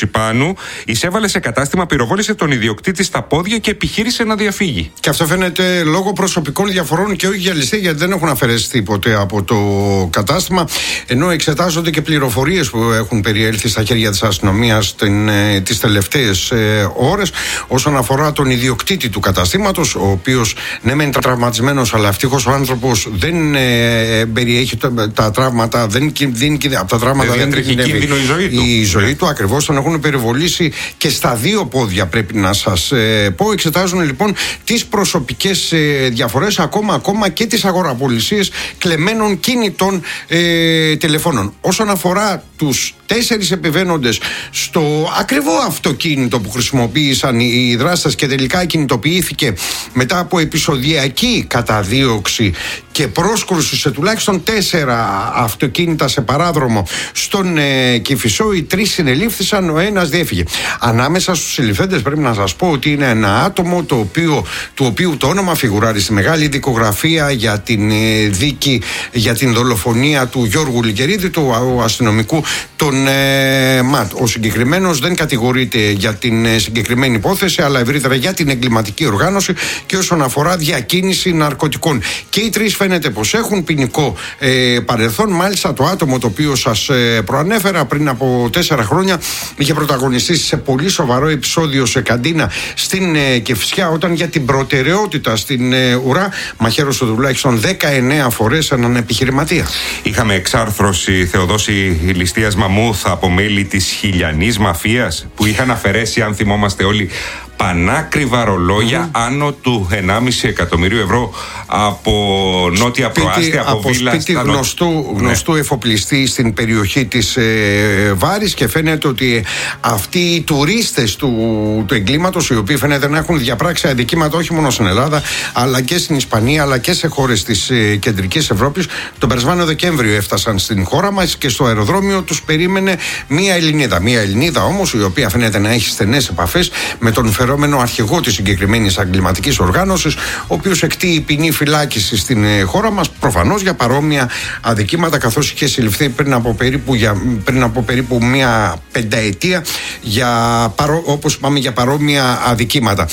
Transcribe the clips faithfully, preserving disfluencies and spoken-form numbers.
Ποσιπάνου εισέβαλε σε κατάστημα, πυροβόλησε τον ιδιοκτήτη στα πόδια και επιχείρησε να διαφύγει. Και αυτό φαίνεται λόγω προσωπικών διαφορών και όχι για ληστεία, γιατί δεν έχουν αφαιρέσει τίποτε από το κατάστημα. Ενώ εξετάζονται και πληροφορίες που έχουν περιέλθει στα χέρια της αστυνομίας τις τελευταίες ε, ώρες όσον αφορά τον ιδιοκτήτη του καταστήματος, ο οποίος ναι μεν τραυματισμένος, αλλά ευτυχώς ο άνθρωπος δεν ε, περιέχει τα, τα τραύματα, δεν κινδύνει από τα τραύματα, δεν τρέχει κίνδυνο η ζωή του. Η ζωή του ακριβώς, τον έχουν περιβολήσει και στα δύο πόδια, πρέπει να σας ε, πω. Εξετάζουν λοιπόν τις προσωπικές ε, διαφορές, ακόμα, ακόμα και τις αγοραπολισίες κλεμμένων κινητών ε, τηλεφώνων. Όσον αφορά τους τέσσερις επιβαίνοντες στο ακριβό αυτοκίνητο που χρησιμοποίησαν οι δράστες και τελικά κινητοποιήθηκε μετά από επεισοδιακή καταδίωξη και πρόσκρουση σε τουλάχιστον τέσσερα αυτοκίνητα σε παράδρομο στον ε, Κηφισό, οι τρεις συνελήφθησαν, ο ένας διέφυγε. Ανάμεσα στους συλληφθέντες πρέπει να σας πω ότι είναι ένα άτομο το οποίο, του οποίου το όνομα φιγουράρει στη μεγάλη δικογραφία για την ε, δίκη για την δολοφονία του Γιώργου Λικερίδη, του αστυνομικού των ε, ΜΑΤ. Ο συγκεκριμένος δεν κατηγορείται για την ε, συγκεκριμένη υπόθεση, αλλά ευρύτερα για την εγκληματική οργάνωση και όσον αφορά διακίνηση ναρκωτικών. Και οι τρεις φαίνεται πως έχουν ποινικό ε, παρελθόν. Μάλιστα το άτομο το οποίο σας ε, προανέφερα πριν από τέσσερα χρόνια είχε πρωταγωνιστήσει σε πολύ σοβαρό επεισόδιο σε καντίνα στην ε, Κηφισιά, όταν για την προτεραιότητα στην ε, ουρά μαχαίρωσε τουλάχιστον δεκαεννέα φορές έναν επιχειρηματία. Είχαμε εξάρθρωση, Θεοδόση, ληστείας μαμούθ από μέλη της χιλιανής μαφίας που είχαν αφαιρέσει, αν θυμόμαστε όλοι, πανάκριβα ρολόγια mm-hmm. άνω του ενάμιση εκατομμυρίου ευρώ από νότια προάστια, από, από βίλα σπίτι στα γνωστού, γνωστού ναι. εφοπλιστή στην περιοχή της ε, Βάρης, και φαίνεται ότι αυτοί οι τουρίστες του, του εγκλήματος, οι οποίοι φαίνεται να έχουν διαπράξει αδικήματα όχι μόνο στην Ελλάδα αλλά και στην Ισπανία αλλά και σε χώρες της ε, κεντρικής Ευρώπης, τον περασμένο Δεκέμβριο έφτασαν στην χώρα μας και στο αεροδρόμιο τους περίμενε μία Ελληνίδα. Μία Ελληνίδα όμως η οποία φαίνεται να έχει στενές επαφές με τον φερόμενο αρχηγό της συγκεκριμένης εγκληματικής οργάνωσης, ο οποίος εκτείει ποινή φυλάκιση στην ε, χώρα μας, προφανώς για παρόμοια αδικήματα, καθώς είχε συλληφθεί πριν από περίπου, για, πριν από περίπου μία πενταετία για, παρό, όπως είπαμε, για παρόμοια αδικήματα.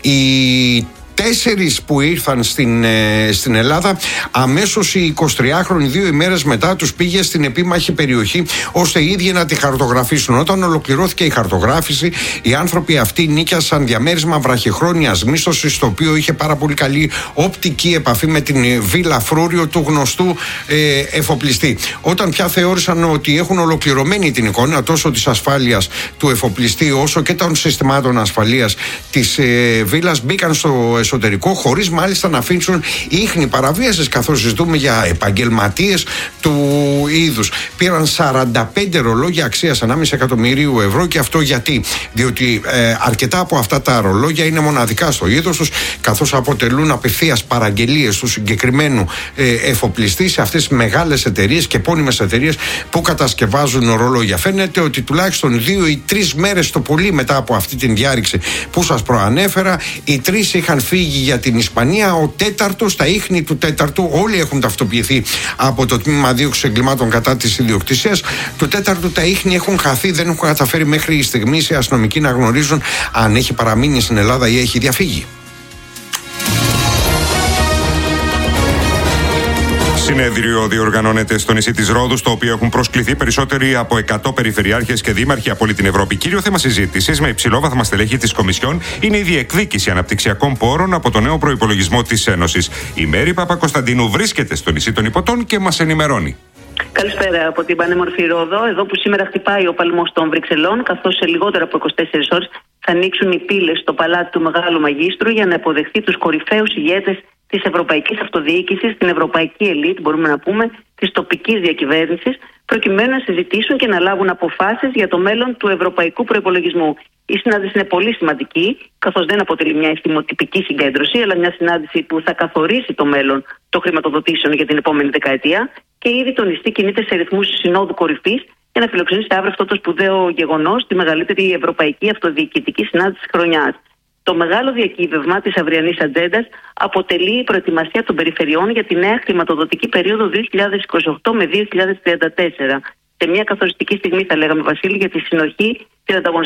Η τέσσερις που ήρθαν στην, ε, στην Ελλάδα, αμέσως οι εικοσιτριάχρονοι δύο ημέρες μετά τους πήγε στην επίμαχη περιοχή ώστε οι ίδιοι να τη χαρτογραφήσουν. Όταν ολοκληρώθηκε η χαρτογράφηση, οι άνθρωποι αυτοί νίκιασαν διαμέρισμα βραχυχρόνιας μίσθωσης, το οποίο είχε πάρα πολύ καλή οπτική επαφή με την βίλα Φρούριο του γνωστού ε, εφοπλιστή. Όταν πια θεώρησαν ότι έχουν ολοκληρωμένη την εικόνα τόσο της ασφάλειας του εφοπλιστή όσο και των συστημάτων ασφαλείας της ε, βίλας, μπήκαν στο εσωτερικό, χωρίς μάλιστα να αφήσουν ίχνη παραβίασης, καθώς συζητούμε για επαγγελματίες του είδους. Πήραν σαράντα πέντε ρολόγια αξίας ενάμιση εκατομμυρίου ευρώ, και αυτό γιατί? Διότι ε, αρκετά από αυτά τα ρολόγια είναι μοναδικά στο είδος τους, καθώς αποτελούν απευθείας παραγγελίες του συγκεκριμένου ε, εφοπλιστή σε αυτές τις μεγάλες εταιρείες και επώνυμες εταιρείες που κατασκευάζουν ρολόγια. Φαίνεται ότι τουλάχιστον δύο ή τρεις μέρες το πολύ μετά από αυτή την διάρρηξη που σας προανέφερα, οι τρεις είχαν φύγει για την Ισπανία. Ο τέταρτος, τα ίχνη του τέταρτου, όλοι έχουν ταυτοποιηθεί από το τμήμα δίωξης εγκλημάτων κατά της ιδιοκτησίας. Του τέταρτου τα ίχνη έχουν χαθεί, δεν έχουν καταφέρει μέχρι στιγμής οι αστυνομικοί να γνωρίζουν αν έχει παραμείνει στην Ελλάδα ή έχει διαφύγει. Συνέδριο διοργανώνεται στο νησί της Ρόδου, στο οποίο έχουν προσκληθεί περισσότεροι από εκατό περιφερειάρχες και δήμαρχοι από όλη την Ευρώπη. Κύριο θέμα συζήτησης με υψηλόβαθμα στελέχη της Κομισιόν είναι η διεκδίκηση αναπτυξιακών πόρων από το νέο προϋπολογισμό της Ένωσης. Η Μέρη Παπακοσταντίνου βρίσκεται στο νησί των Ιππωτών και μας ενημερώνει. Καλησπέρα από την πανέμορφη Ρόδο, εδώ που σήμερα χτυπάει ο παλμός των Βρυξελών, καθώς σε λιγότερο από είκοσι ώρες θα ανοίξουν οι πύλες στο παλάτι του Μεγάλου Μαγίστρου για να υποδεχθεί τους κορυφαίους ηγέτες της Ευρωπαϊκής Αυτοδιοίκησης, την Ευρωπαϊκή Ελίτ, μπορούμε να πούμε, της τοπικής διακυβέρνησης, προκειμένου να συζητήσουν και να λάβουν αποφάσεις για το μέλλον του ευρωπαϊκού προϋπολογισμού. Η συνάντηση είναι πολύ σημαντική, καθώς δεν αποτελεί μια εθιμοτυπική συγκέντρωση, αλλά μια συνάντηση που θα καθορίσει το μέλλον των χρηματοδοτήσεων για την επόμενη δεκαετία, και ήδη το νησί κινείται σε ρυθμούς συνόδου κορυφής για να φιλοξενήσει αύριο αυτό το σπουδαίο γεγονός, τη μεγαλύτερη ευρωπαϊκή αυτοδιοικητική συνάντηση της χρονιάς. Το μεγάλο διακύβευμα της αυριανής ατζέντας αποτελεί η προετοιμασία των περιφερειών για τη νέα χρηματοδοτική περίοδο δύο χιλιάδες είκοσι οκτώ με δύο χιλιάδες τριάντα τέσσερα. Σε μια καθοριστική στιγμή, θα λέγαμε, Βασίλη, για τη συνοχή, την ανταγωνιστικότητα